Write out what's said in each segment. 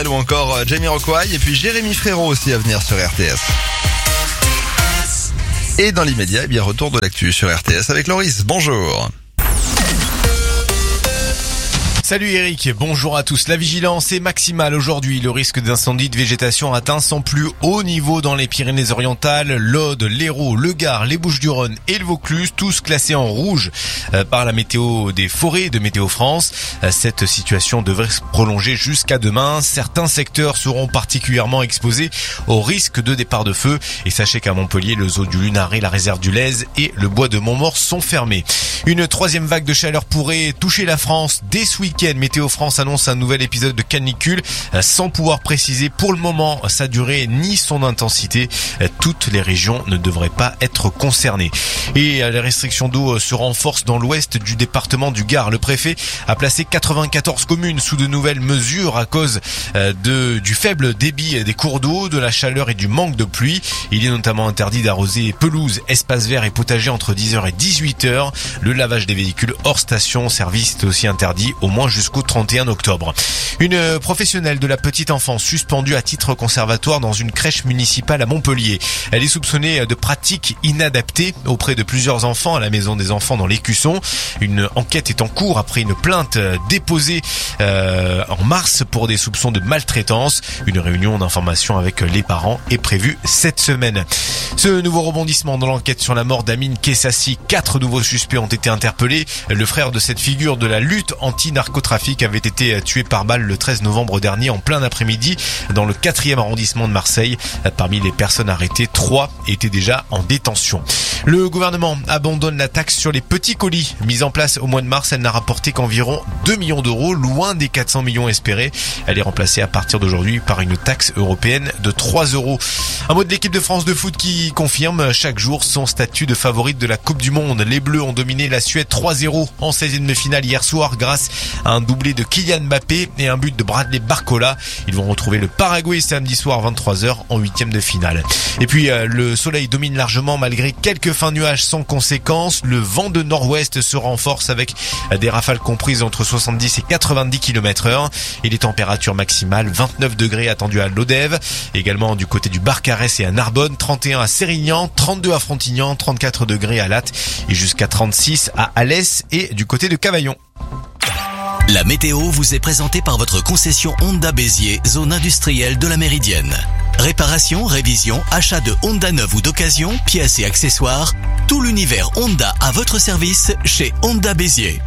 Ou encore Jamiroquai et puis Jérémy Frérot aussi à venir sur RTS. Et dans l'immédiat, retour de l'actu sur RTS avec Loris. Bonjour. Salut Eric, bonjour à tous. La vigilance est maximale aujourd'hui. Le risque d'incendie de végétation atteint son plus haut niveau dans les Pyrénées-Orientales, l'Aude, l'Hérault, le Gard, les Bouches-du-Rhône et le Vaucluse, tous classés en rouge par la météo des forêts de Météo France. Cette situation devrait se prolonger jusqu'à demain. Certains secteurs seront particulièrement exposés au risque de départ de feu. Et sachez qu'à Montpellier, le zoo du Lunaret, la réserve du Lez et le bois de Montmort sont fermés. Une troisième vague de chaleur pourrait toucher la France dès ce week-end. Météo France annonce un nouvel épisode de canicule sans pouvoir préciser pour le moment sa durée ni son intensité. Toutes les régions ne devraient pas être concernées. Et les restrictions d'eau se renforcent dans l'ouest du département du Gard. Le préfet a placé 94 communes sous de nouvelles mesures à cause du faible débit des cours d'eau, de la chaleur et du manque de pluie. Il est notamment interdit d'arroser pelouses, espaces verts et potagers entre 10h et 18h. Le lavage des véhicules hors station service est aussi interdit au moins jusqu'au 31 octobre. Une professionnelle de la petite enfance suspendue à titre conservatoire dans une crèche municipale à Montpellier. Elle est soupçonnée de pratiques inadaptées auprès de plusieurs enfants à la maison des enfants dans l'Écusson. Une enquête est en cours après une plainte déposée en mars pour des soupçons de maltraitance. Une réunion d'information avec les parents est prévue cette semaine. Ce nouveau rebondissement dans l'enquête sur la mort d'Amine Kessassi, 4 nouveaux suspects ont été interpellés. Le frère de cette figure de la lutte anti-narcotrafic avait été tué par balle le 13 novembre dernier en plein après-midi dans le 4e arrondissement de Marseille. Parmi les personnes arrêtées, 3 étaient déjà en détention. Le gouvernement abandonne la taxe sur les petits colis. Mise en place au mois de mars, elle n'a rapporté qu'environ 2 millions d'euros, loin des 400 millions espérés. Elle est remplacée à partir d'aujourd'hui par une taxe européenne de 3 euros. Un mot de l'équipe de France de foot qui confirme chaque jour son statut de favorite de la Coupe du Monde. Les Bleus ont dominé la Suède 3-0 en 16e de finale hier soir grâce à un doublé de Kylian Mbappé et un but de Bradley Barcola. Ils vont retrouver le Paraguay samedi soir 23h en 8e de finale. Et puis le soleil domine largement malgré quelques fins nuages sans conséquence. Le vent de nord-ouest se renforce avec des rafales comprises entre 70 et 90 km/h. Et les températures maximales, 29 degrés attendus à Lodève, également du côté du Barcarès et à Narbonne, 31 à Sérignan, 32 à Frontignan, 34 degrés à Latte et jusqu'à 36 à Alès et du côté de Cavaillon. La météo vous est présentée par votre concession Honda Béziers, zone industrielle de la Méridienne. Réparation, révision, achat de Honda neuve ou d'occasion, pièces et accessoires, tout l'univers Honda à votre service chez Honda Béziers.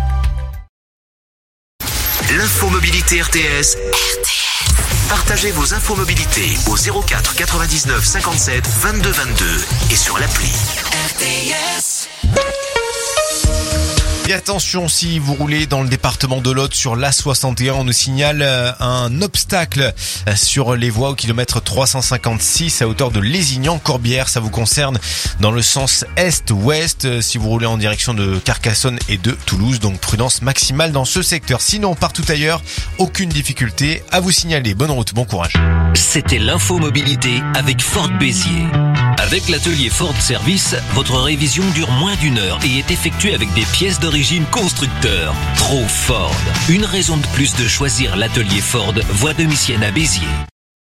L'infomobilité RTS. Partagez vos infomobilités au 04 99 57 22 22 et sur l'appli RTS. Et attention, si vous roulez dans le département de l'Aude sur l'A61, on nous signale un obstacle sur les voies au kilomètre 356 à hauteur de Lézignan-Corbière. Ça vous concerne dans le sens est-ouest si vous roulez en direction de Carcassonne et de Toulouse. Donc prudence maximale dans ce secteur. Sinon, partout ailleurs, aucune difficulté à vous signaler. Bonne route, bon courage. C'était l'infomobilité avec Ford Béziers. Avec l'atelier Ford Service, votre révision dure moins d'1 heure et est effectuée avec des pièces d'origine constructeur. Trop Ford. Une raison de plus de choisir l'atelier Ford, voie de Missienne à Béziers.